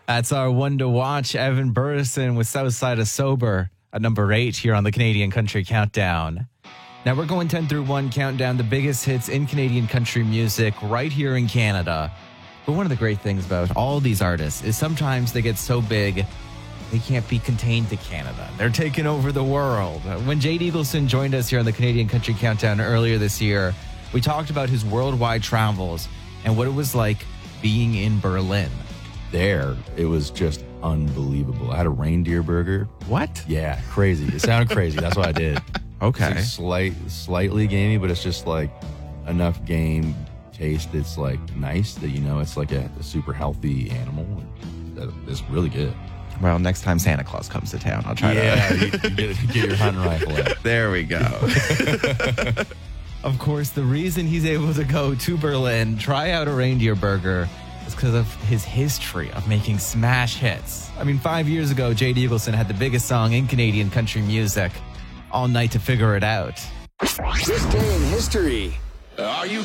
That's our one to watch. Evan Burrison with Southside of Sober at number 8 here on the Canadian Country Countdown. Now we're going 10 through 1 countdown, the biggest hits in Canadian country music right here in Canada. But one of the great things about all these artists is sometimes they get so big, they can't be contained to Canada. They're taking over the world. When Jade Eagleson joined us here on the Canadian Country Countdown earlier this year, we talked about his worldwide travels and what it was like being in Berlin. There, it was just unbelievable. I had a reindeer burger. What? Yeah, crazy. It sounded crazy. That's what I did. Okay. It's like slightly gamey, but it's just like enough game taste. It's like nice that it's like a super healthy animal. It's really good. Well, next time Santa Claus comes to town, I'll try you get your hunting rifle out. There we go. Of course, the reason he's able to go to Berlin, try out a reindeer burger, is because of his history of making smash hits. I mean, 5 years ago, Jade Eagleson had the biggest song in Canadian country music, All Night to Figure It Out. This day in history. Are you